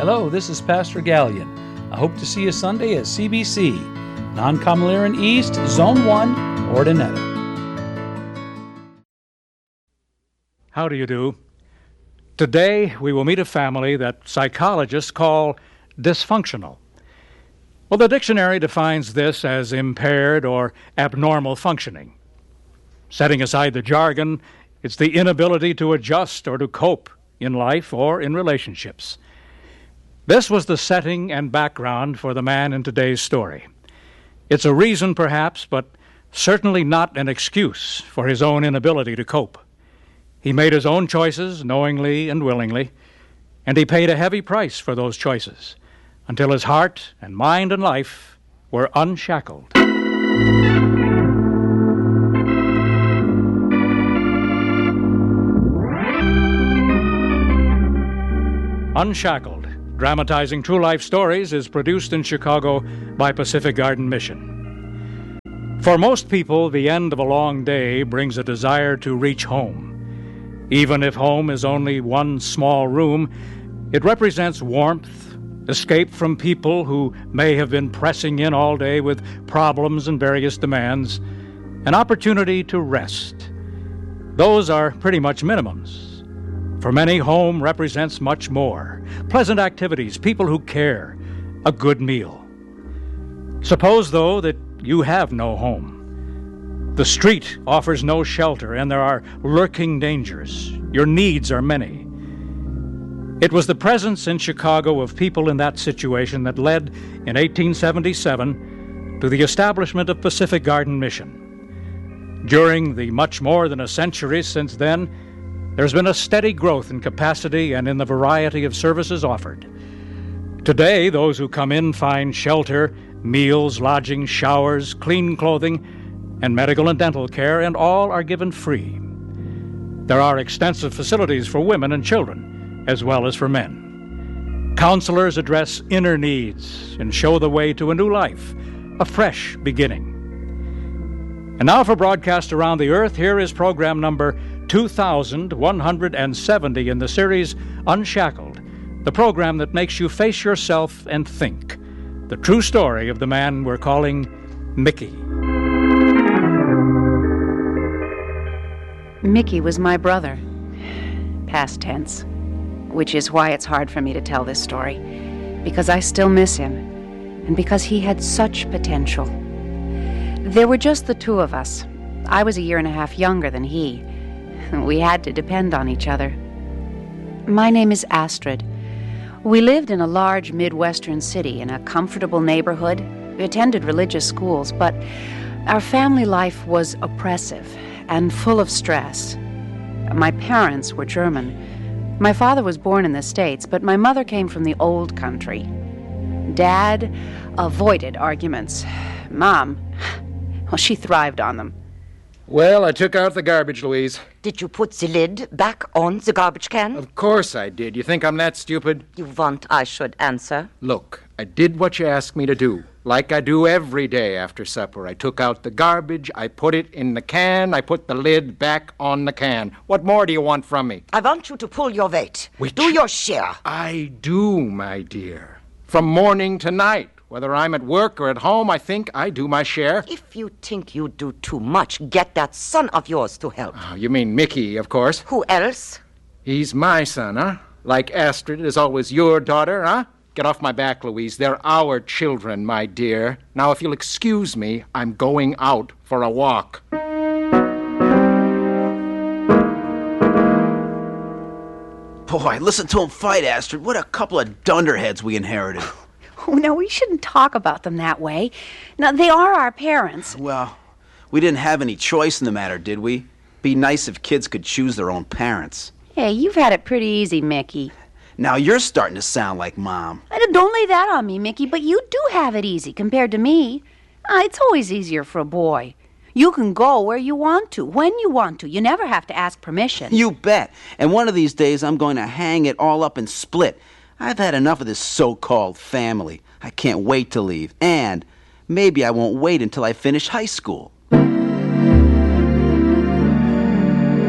Hello, this is Pastor Gallion. I hope to see you Sunday at CBC, Non-Comaliran East, Zone 1, Ordinetta. How do you do? Today, we will meet a family that psychologists call dysfunctional. Well, the dictionary defines this as impaired or abnormal functioning. Setting aside the jargon, it's the inability to adjust or to cope in life or in relationships. This was the setting and background for the man in today's story. It's a reason, perhaps, but certainly not an excuse for his own inability to cope. He made his own choices, knowingly and willingly, and he paid a heavy price for those choices until his heart and mind and life were unshackled. Unshackled, dramatizing true life stories, is produced in Chicago by Pacific Garden Mission. For most people, the end of a long day brings a desire to reach home. Even if home is only one small room, it represents warmth, escape from people who may have been pressing in all day with problems and various demands, an opportunity to rest. Those are pretty much minimums. For many, home represents much more. Pleasant activities, people who care, a good meal. Suppose, though, that you have no home. The street offers no shelter, and there are lurking dangers. Your needs are many. It was the presence in Chicago of people in that situation that led, in 1877, to the establishment of Pacific Garden Mission. During the much more than a century since then, there's been a steady growth in capacity and in the variety of services offered. Today, those who come in find shelter, meals, lodging, showers, clean clothing, and medical and dental care, and all are given free. There are extensive facilities for women and children, as well as for men. Counselors address inner needs and show the way to a new life, a fresh beginning. And now for broadcast around the earth, here is program number 2170 in the series Unshackled, the program that makes you face yourself and think. The true story of the man we're calling Mickey. Mickey was my brother, past tense, which is why it's hard for me to tell this story, because I still miss him, and because he had such potential. There were just the two of us. I was a year and a half younger than he. We had to depend on each other. My name is Astrid. We lived in a large Midwestern city in a comfortable neighborhood. We attended religious schools, but our family life was oppressive and full of stress. My parents were German. My father was born in the States, but my mother came from the old country. Dad avoided arguments. Mom, well, she thrived on them. Well, I took out the garbage, Louise. Did you put the lid back on the garbage can? Of course I did. You think I'm that stupid? You want I should answer? Look, I did what you asked me to do. Like I do every day after supper. I took out the garbage, I put it in the can, I put the lid back on the can. What more do you want from me? I want you to pull your weight. Do your share. I do, my dear. From morning to night. Whether I'm at work or at home, I think I do my share. If you think you do too much, get that son of yours to help. Oh, you mean Mickey, of course. Who else? He's my son, huh? Like Astrid is always your daughter, huh? Get off my back, Louise. They're our children, my dear. Now, if you'll excuse me, I'm going out for a walk. Boy, listen to him fight, Astrid. What a couple of dunderheads we inherited. Oh, no, we shouldn't talk about them that way. Now, they are our parents. Well, we didn't have any choice in the matter, did we? Be nice if kids could choose their own parents. Hey, you've had it pretty easy, Mickey. Now you're starting to sound like Mom. Don't lay that on me, Mickey, but you do have it easy compared to me. It's always easier for a boy. You can go where you want to, when you want to. You never have to ask permission. You bet. And one of these days I'm going to hang it all up and split. I've had enough of this so-called family. I can't wait to leave. And maybe I won't wait until I finish high school.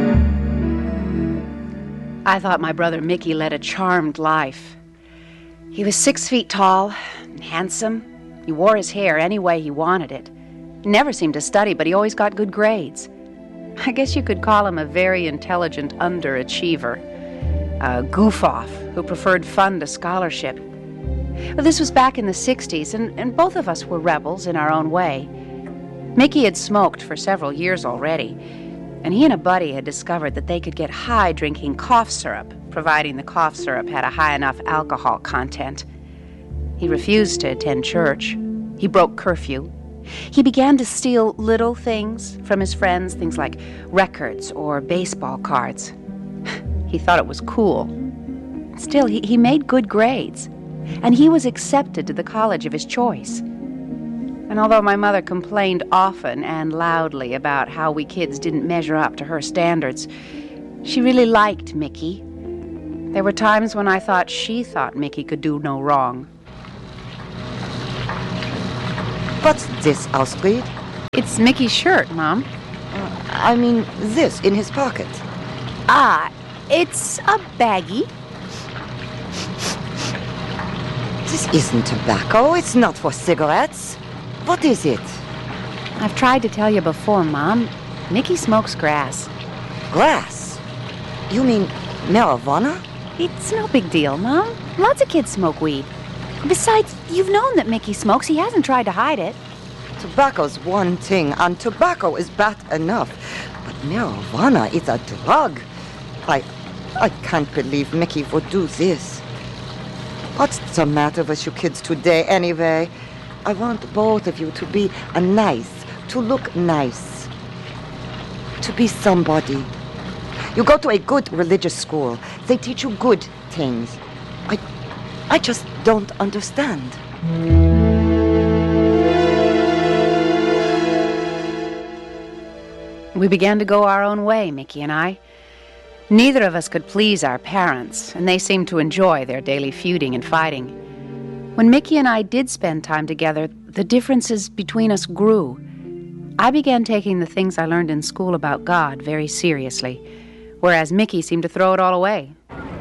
I thought my brother Mickey led a charmed life. He was 6 feet tall, handsome. He wore his hair any way he wanted it. He never seemed to study, but he always got good grades. I guess you could call him a very intelligent underachiever. A goof-off who preferred fun to scholarship. Well, this was back in the 60s, and both of us were rebels in our own way. Mickey had smoked for several years already, and he and a buddy had discovered that they could get high drinking cough syrup, providing the cough syrup had a high enough alcohol content. He refused to attend church. He broke curfew. He began to steal little things from his friends, things like records or baseball cards. He thought it was cool. Still, he made good grades, and he was accepted to the college of his choice. And although my mother complained often and loudly about how we kids didn't measure up to her standards, she really liked Mickey. There were times when I thought she thought Mickey could do no wrong. What's this, Astrid? It's Mickey's shirt, Mom. I mean, this in his pocket. Ah, it's a baggie. This isn't tobacco. It's not for cigarettes. What is it? I've tried to tell you before, Mom. Mickey smokes grass. Grass? You mean marijuana? It's no big deal, Mom. Lots of kids smoke weed. Besides, you've known that Mickey smokes. He hasn't tried to hide it. Tobacco's one thing, and tobacco is bad enough. But marijuana is a drug. I can't believe Mickey would do this. What's the matter with you kids today, anyway? I want both of you to be to look nice, to be somebody. You go to a good religious school. They teach you good things. I just don't understand. We began to go our own way, Mickey and I. Neither of us could please our parents, and they seemed to enjoy their daily feuding and fighting. When Mickey and I did spend time together, the differences between us grew. I began taking the things I learned in school about God very seriously, whereas Mickey seemed to throw it all away.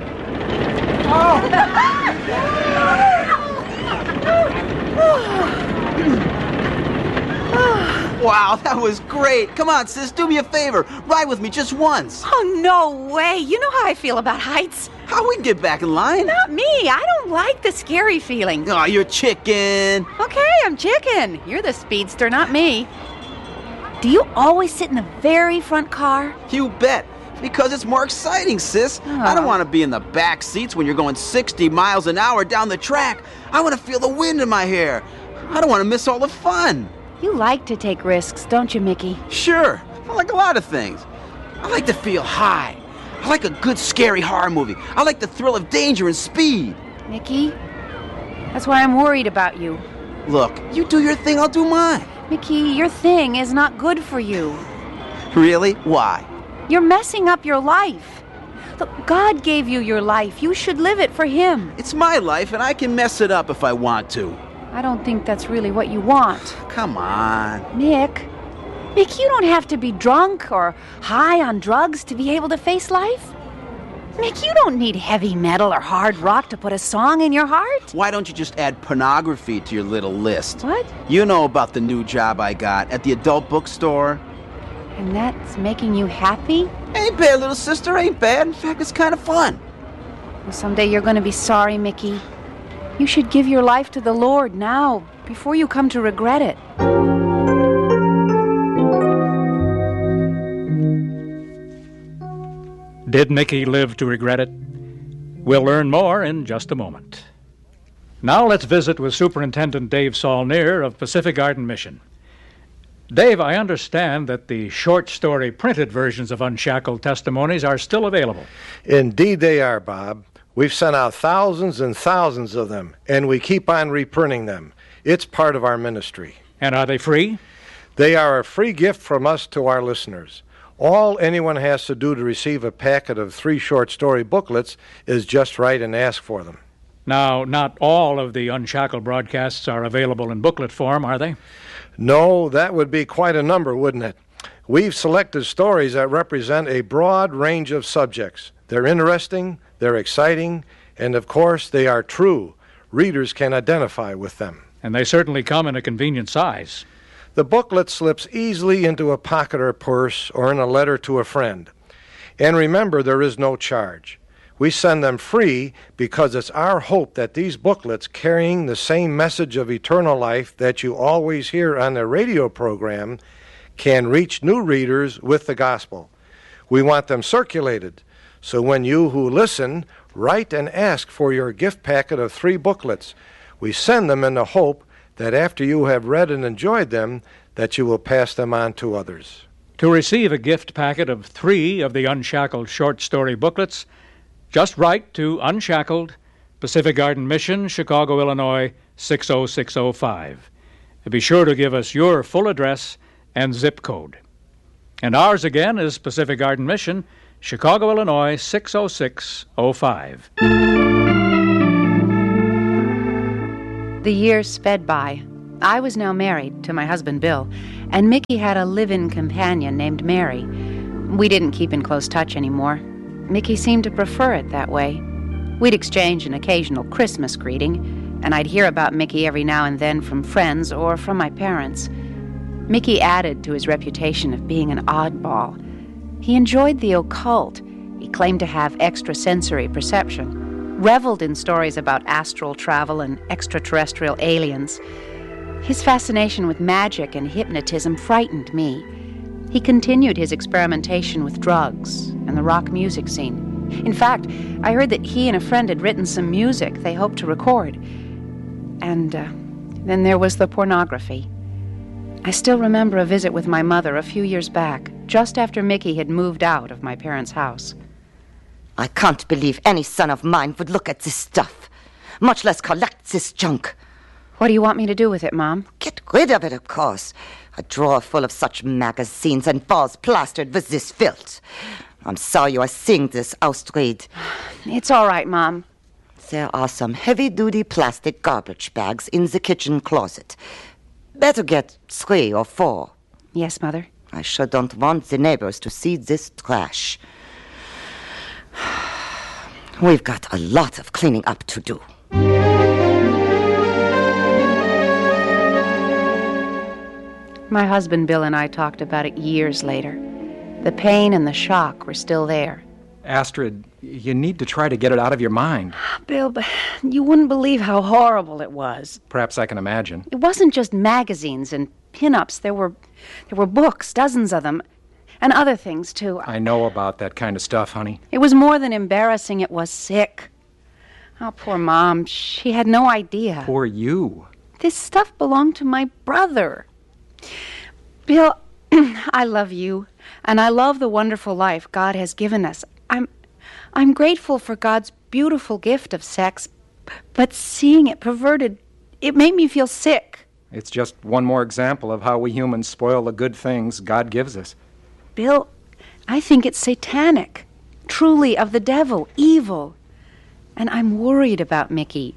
Wow, that was great. Come on, sis, do me a favor. Ride with me just once. Oh, no way. You know how I feel about heights. How we get back in line? Not me. I don't like the scary feeling. Oh, you're chicken. Okay, I'm chicken. You're the speedster, not me. Do you always sit in the very front car? You bet. Because it's more exciting, sis. I don't want to be in the back seats when you're going 60 miles an hour down the track. I want to feel the wind in my hair. I don't want to miss all the fun. You like to take risks, don't you, Mickey? Sure. I like a lot of things. I like to feel high. I like a good scary horror movie. I like the thrill of danger and speed. Mickey, that's why I'm worried about you. Look, you do your thing, I'll do mine. Mickey, your thing is not good for you. Really? Why? You're messing up your life. Look, God gave you your life. You should live it for Him. It's my life, and I can mess it up if I want to. I don't think that's really what you want. Come on. Mick, you don't have to be drunk or high on drugs to be able to face life. Mick, you don't need heavy metal or hard rock to put a song in your heart. Why don't you just add pornography to your little list? What? You know about the new job I got at the adult bookstore. And that's making you happy? Ain't bad, little sister, ain't bad. In fact, it's kind of fun. Well, someday you're going to be sorry, Mickey. You should give your life to the Lord now, before you come to regret it. Did Mickey live to regret it? We'll learn more in just a moment. Now let's visit with Superintendent Dave Saulnier of Pacific Garden Mission. Dave, I understand that the short story printed versions of Unshackled Testimonies are still available. Indeed they are, Bob. We've sent out thousands and thousands of them, and we keep on reprinting them. It's part of our ministry. And are they free? They are a free gift from us to our listeners. All anyone has to do to receive a packet of 3 short story booklets is just write and ask for them. Now, not all of the Unshackled broadcasts are available in booklet form, are they? No, that would be quite a number, wouldn't it? We've selected stories that represent a broad range of subjects. They're interesting, they're exciting, and of course they are true. readers can identify with them. And they certainly come in a convenient size. The booklet slips easily into a pocket or purse or in a letter to a friend. And remember, there is no charge. We send them free because it's our hope that these booklets, carrying the same message of eternal life that you always hear on the radio program, can reach new readers with the gospel. We want them circulated, so when you who listen write and ask for your gift packet of 3 booklets, we send them in the hope that after you have read and enjoyed them, that you will pass them on to others. To receive a gift packet of 3 of the Unshackled short story booklets, just write to Unshackled, Pacific Garden Mission, Chicago, Illinois, 60605. Be sure to give us your full address and zip code. And ours again is Pacific Garden Mission, Chicago, Illinois, 60605. The years sped by. I was now married to my husband, Bill, and Mickey had a live-in companion named Mary. We didn't keep in close touch anymore. Mickey seemed to prefer it that way. We'd exchange an occasional Christmas greeting, and I'd hear about Mickey every now and then from friends or from my parents. Mickey added to his reputation of being an oddball. He enjoyed the occult. He claimed to have extrasensory perception, reveled in stories about astral travel and extraterrestrial aliens. His fascination with magic and hypnotism frightened me. He continued his experimentation with drugs and the rock music scene. In fact, I heard that he and a friend had written some music they hoped to record. And then there was the pornography. I still remember a visit with my mother a few years back, just after Mickey had moved out of my parents' house. I can't believe any son of mine would look at this stuff, much less collect this junk. What do you want me to do with it, Mom? Get rid of it, of course. A drawer full of such magazines and walls plastered with this filth. I'm sorry you are seeing this, Astrid. It's all right, Mom. There are some heavy-duty plastic garbage bags in the kitchen closet. Better get 3 or 4. Yes, Mother. I sure don't want the neighbors to see this trash. We've got a lot of cleaning up to do. My husband Bill and I talked about it years later. The pain and the shock were still there. Astrid, you need to try to get it out of your mind. Bill, but you wouldn't believe how horrible it was. Perhaps I can imagine. It wasn't just magazines and pin-ups. There were books, dozens of them, and other things, too. I know about that kind of stuff, honey. It was more than embarrassing. It was sick. Oh, poor Mom. She had no idea. Poor you. This stuff belonged to my brother. Bill, I love you, and I love the wonderful life God has given us. I'm grateful for God's beautiful gift of sex, but seeing it perverted, it made me feel sick. It's just one more example of how we humans spoil the good things God gives us. Bill, I think it's satanic, truly of the devil, evil. And I'm worried about Mickey.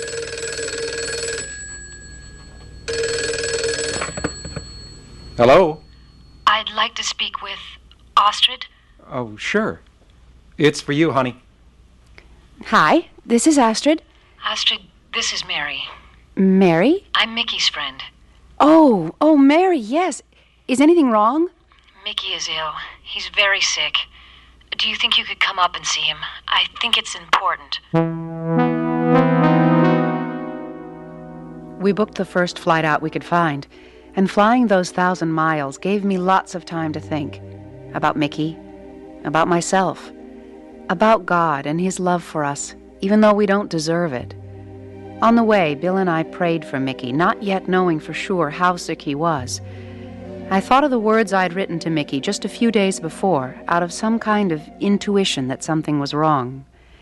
Hello? I'd like to speak with Astrid. Oh, sure. It's for you, honey. Hi, this is Astrid. Astrid, this is Mary. Mary? I'm Mickey's friend. Oh, Mary, yes. Is anything wrong? Mickey is ill. He's very sick. Do you think you could come up and see him? I think it's important. We booked the first flight out we could find, and flying those 1,000 miles gave me lots of time to think about Mickey, about myself, about God and His love for us, even though we don't deserve it. On the way, Bill and I prayed for Mickey, not yet knowing for sure how sick he was. I thought of the words I'd written to Mickey just a few days before, out of some kind of intuition that something was wrong.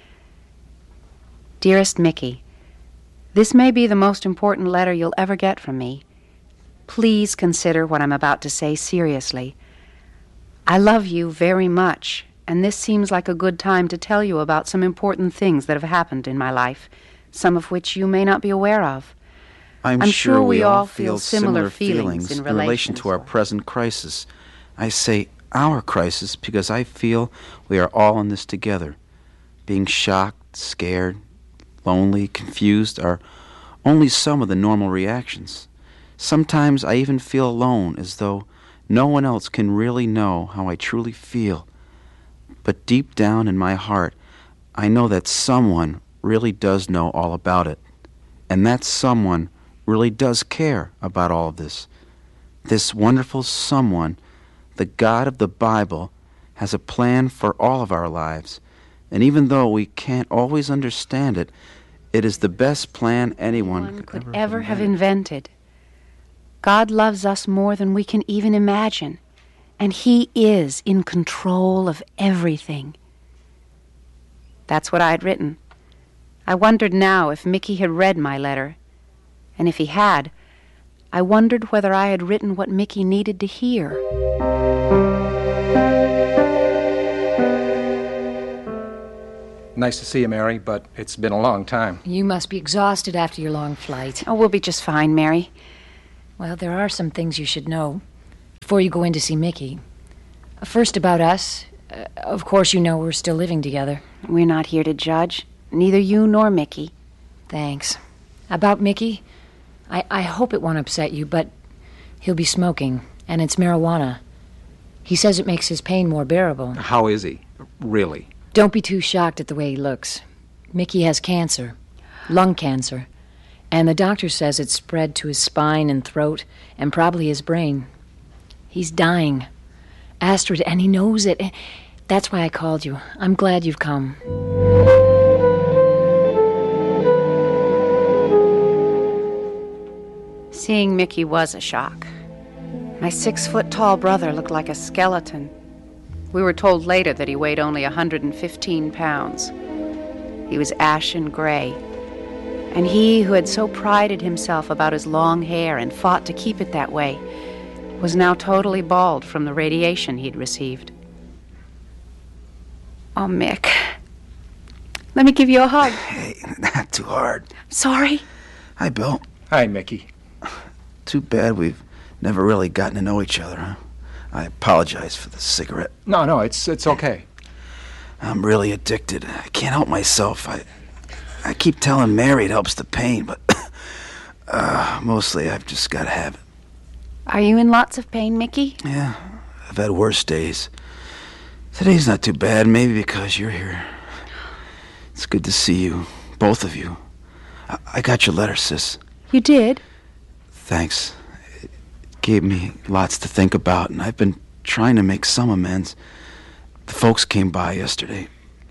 Dearest Mickey, this may be the most important letter you'll ever get from me. Please consider what I'm about to say seriously. I love you very much, and this seems like a good time to tell you about some important things that have happened in my life, some of which you may not be aware of. I'm sure we all feel similar feelings in relation to our present crisis. I say our crisis because I feel we are all in this together, being shocked, scared, lonely, confused are only some of the normal reactions. Sometimes I even feel alone, as though no one else can really know how I truly feel. But deep down in my heart, I know that someone really does know all about it. And that someone really does care about all of this. This wonderful someone, the God of the Bible, has a plan for all of our lives. And even though we can't always understand it, it is the best plan anyone could ever have invented. God loves us more than we can even imagine, and He is in control of everything. That's what I'd written. I wondered now if Mickey had read my letter, and if he had, I wondered whether I had written what Mickey needed to hear. Nice to see you, Mary, but it's been a long time. You must be exhausted after your long flight. Oh, we'll be just fine, Mary. Well, there are some things you should know before you go in to see Mickey. First, about us. Of course, you know we're still living together. We're not here to judge. Neither you nor Mickey. Thanks. About Mickey, I hope it won't upset you, but he'll be smoking, and it's marijuana. He says it makes his pain more bearable. How is he, really? Don't be too shocked at the way he looks. Mickey has cancer, lung cancer, and the doctor says it's spread to his spine and throat and probably his brain. He's dying. Astrid, and he knows it. That's why I called you. I'm glad you've come. Seeing Mickey was a shock. My 6-foot-tall brother looked like a skeleton. We were told later that he weighed only 115 pounds. He was ashen gray. And he, who had so prided himself about his long hair and fought to keep it that way, was now totally bald from the radiation he'd received. Oh, Mick. Let me give you a hug. Hey, not too hard. Sorry. Hi, Bill. Hi, Mickey. Too bad we've never really gotten to know each other, huh? I apologize for the cigarette. No, it's okay. I'm really addicted. I can't help myself. I keep telling Mary it helps the pain, but mostly I've just got to have it. Are you in lots of pain, Mickey? Yeah, I've had worse days. Today's not too bad, maybe because you're here. It's good to see you, both of you. I got your letter, sis. You did? Thanks. It gave me lots to think about, and I've been trying to make some amends. The folks came by yesterday.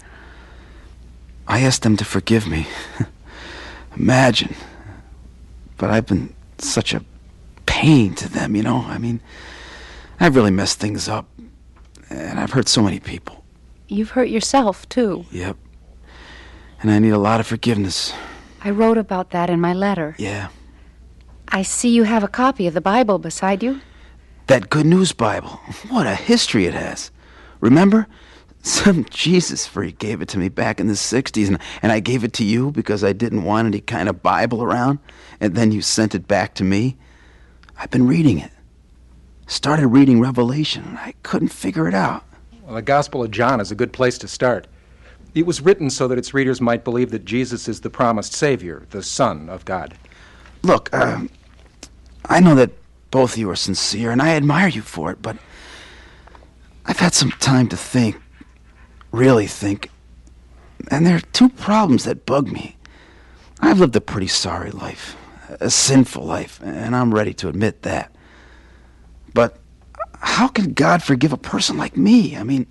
I asked them to forgive me. Imagine. But I've been such a pain to them, you know? I mean, I've really messed things up, and I've hurt so many people. You've hurt yourself, too. Yep. And I need a lot of forgiveness. I wrote about that in my letter. Yeah. I see you have a copy of the Bible beside you. That Good News Bible. What a history it has. Remember? Some Jesus freak gave it to me back in the 60s, and I gave it to you because I didn't want any kind of Bible around, and then you sent it back to me. I've been reading it. Started reading Revelation, and I couldn't figure it out. Well, the Gospel of John is a good place to start. It was written so that its readers might believe that Jesus is the promised Savior, the Son of God. Look, I know that both of you are sincere, and I admire you for it, but I've had some time to think, really think, and there are two problems that bug me. I've lived a pretty sorry life, a sinful life, and I'm ready to admit that. But how can God forgive a person like me? I mean,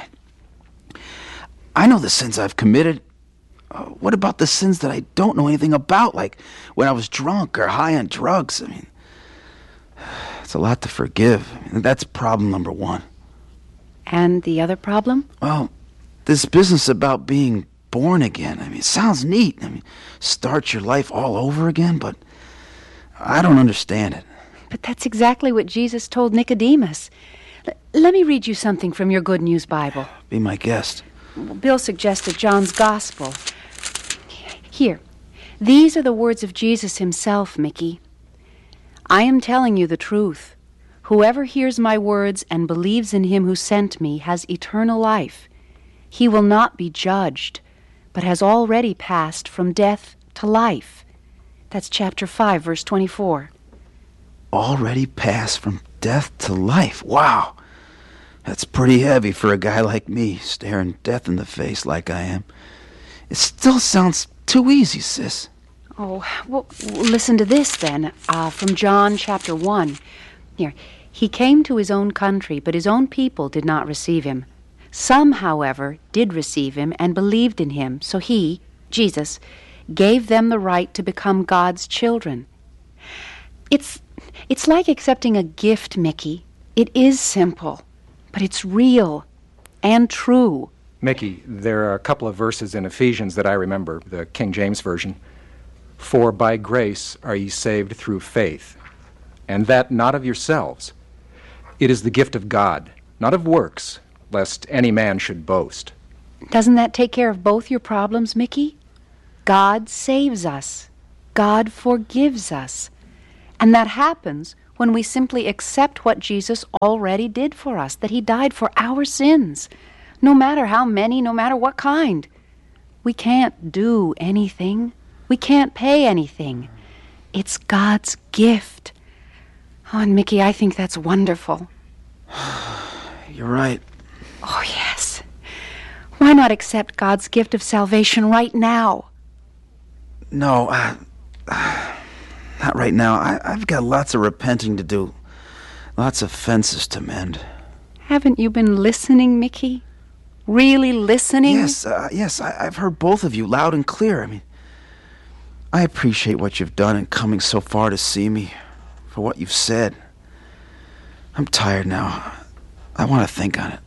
I know the sins I've committed. What about the sins that I don't know anything about, like when I was drunk or high on drugs? I mean, it's a lot to forgive. I mean, that's problem number one. And the other problem? Well, this business about being born again, I mean, it sounds neat. I mean, start your life all over again, but I don't understand it. But that's exactly what Jesus told Nicodemus. Let me read you something from your Good News Bible. Be my guest. Bill suggested John's Gospel. Here, these are the words of Jesus himself, Mickey. I am telling you the truth. Whoever hears my words and believes in him who sent me has eternal life. He will not be judged, but has already passed from death to life. That's chapter 5, verse 24. Already passed from death to life. Wow. That's pretty heavy for a guy like me, staring death in the face like I am. It still sounds too easy, sis. Oh, well, listen to this then, from John chapter 1. Here, he came to his own country, but his own people did not receive him. Some, however, did receive him and believed in him, so he, Jesus, gave them the right to become God's children. It's like accepting a gift, Mickey. It is simple, but it's real and true. Mickey, there are a couple of verses in Ephesians that I remember, the King James Version. For by grace are ye saved through faith, and that not of yourselves. It is the gift of God, not of works, lest any man should boast. Doesn't that take care of both your problems, Mickey? God saves us. God forgives us. And that happens when we simply accept what Jesus already did for us, that he died for our sins, no matter how many, no matter what kind. We can't do anything. We can't pay anything. It's God's gift. Oh, and Mickey, I think that's wonderful. You're right. Oh, yes. Why not accept God's gift of salvation right now? No, not right now. I've got lots of repenting to do. Lots of fences to mend. Haven't you been listening, Mickey? Really listening? Yes, I've heard both of you loud and clear. I mean, I appreciate what you've done in coming so far to see me, for what you've said. I'm tired now. I want to think on it.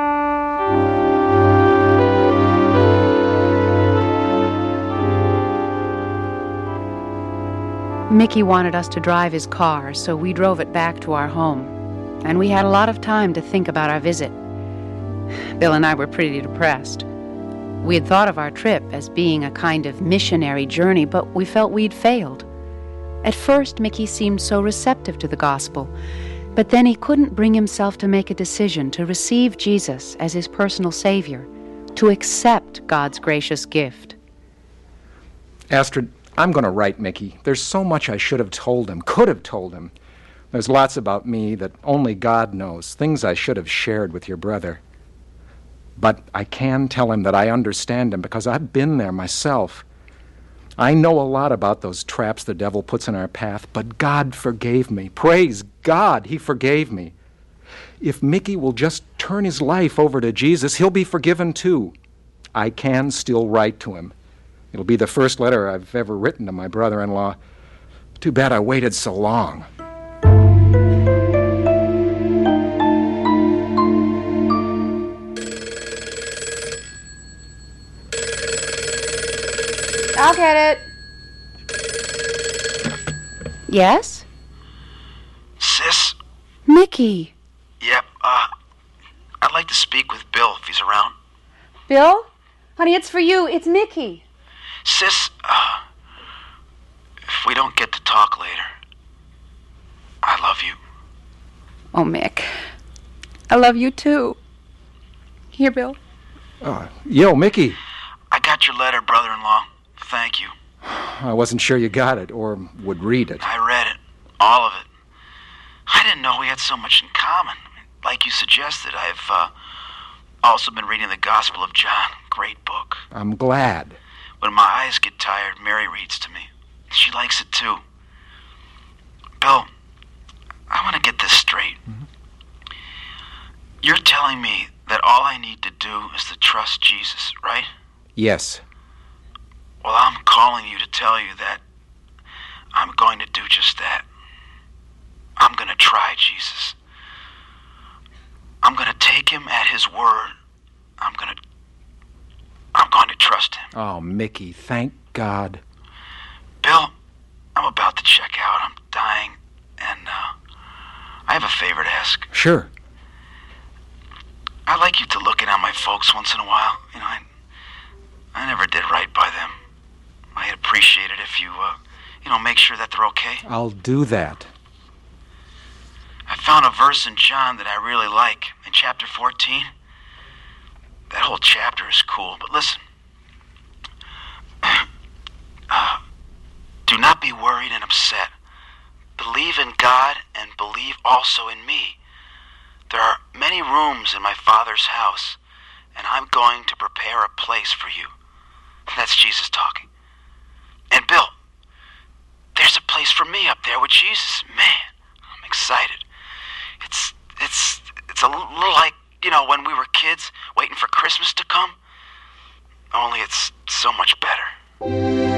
Mickey wanted us to drive his car, so we drove it back to our home. And we had a lot of time to think about our visit. Bill and I were pretty depressed. We had thought of our trip as being a kind of missionary journey, but we felt we'd failed. At first, Mickey seemed so receptive to the gospel, but then he couldn't bring himself to make a decision to receive Jesus as his personal Savior, to accept God's gracious gift. Astrid, I'm going to write Mickey. There's so much I should have told him, could have told him. There's lots about me that only God knows, things I should have shared with your brother. But I can tell him that I understand him because I've been there myself. I know a lot about those traps the devil puts in our path, but God forgave me. Praise God, he forgave me. If Mickey will just turn his life over to Jesus, he'll be forgiven too. I can still write to him. It'll be the first letter I've ever written to my brother-in-law. Too bad I waited so long. I'll get it. Yes? Sis? Mickey. Yep, I'd like to speak with Bill if he's around. Bill? Honey, it's for you. It's Mickey. Sis, if we don't get to talk later, I love you. Oh, Mick. I love you too. Here, Bill. Yo, Mickey. I got your letter, brother-in-law. Thank you. I wasn't sure you got it or would read it. I read it. All of it. I didn't know we had so much in common. Like you suggested, I've also been reading the Gospel of John. Great book. I'm glad. When my eyes get tired, Mary reads to me. She likes it too. Bill, I want to get this straight. Mm-hmm. You're telling me that all I need to do is to trust Jesus, right? Yes. Well, I'm calling you to tell you that I'm going to do just that. I'm going to try Jesus. I'm going to take him at his word. I'm going to trust him. Oh, Mickey, thank God. Bill, I'm about to check out. I'm dying, and I have a favor to ask. Sure. I'd like you to look in on my folks once in a while. You know, I never did right by them. I'd appreciate it if you make sure that they're okay. I'll do that. I found a verse in John that I really like, in chapter 14. That whole chapter is cool, but listen. upset. Believe in God and believe also in me. There are many rooms in my Father's house, and I'm going to prepare a place for you. That's Jesus talking. And Bill, there's a place for me up there with Jesus. Man, I'm excited. It's a little like, when we were kids waiting for Christmas to come. Only it's so much better.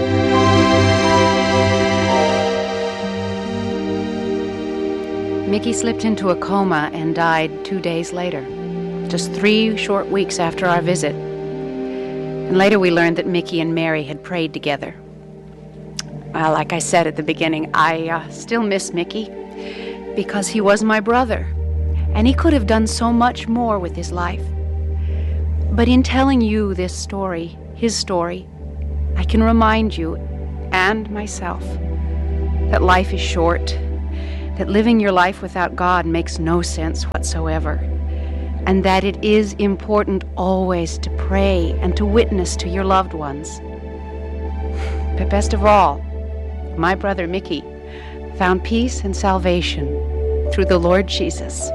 Mickey slipped into a coma and died 2 days later, just 3 short weeks after our visit. And later we learned that Mickey and Mary had prayed together. Well, like I said at the beginning, I still miss Mickey because he was my brother, and he could have done so much more with his life. But in telling you this story, his story, I can remind you and myself that life is short, that living your life without God makes no sense whatsoever, and that it is important always to pray and to witness to your loved ones. But best of all, my brother Mickey found peace and salvation through the Lord Jesus.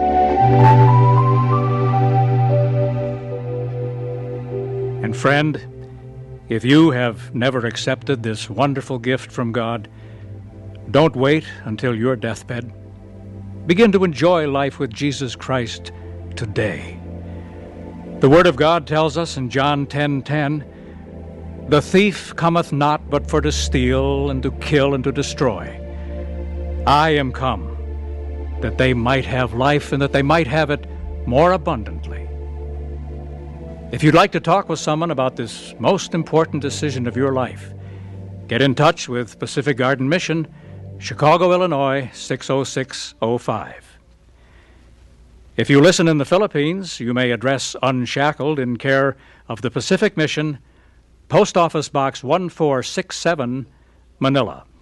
And friend, if you have never accepted this wonderful gift from God, don't wait until your deathbed. Begin to enjoy life with Jesus Christ today. The Word of God tells us in John 10:10, "The thief cometh not but for to steal and to kill and to destroy. I am come that they might have life and that they might have it more abundantly." If you'd like to talk with someone about this most important decision of your life, get in touch with Pacific Garden Mission, Chicago, Illinois, 60605. If you listen in the Philippines, you may address Unshackled in care of the Pacific Mission, Post Office Box 1467, Manila.